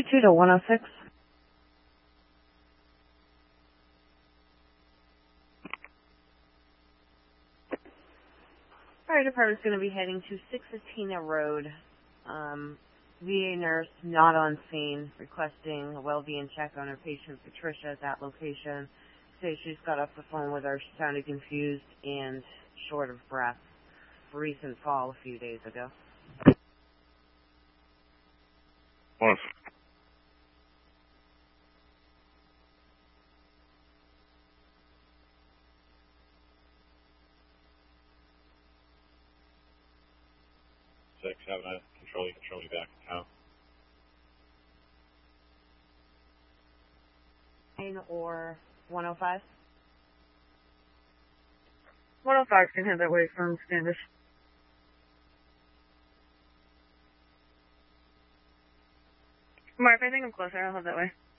222 to 106. Fire department's going to be heading to 615 Road. VA nurse not on scene, requesting a well-being check on her patient Patricia at that location. Say she's got off the phone with her. She sounded confused and short of breath. Recent fall a few days ago. What? Having a control me back in town. Or 105? 105 can head that way from Standish. Mark, I think I'm closer. I'll head that way.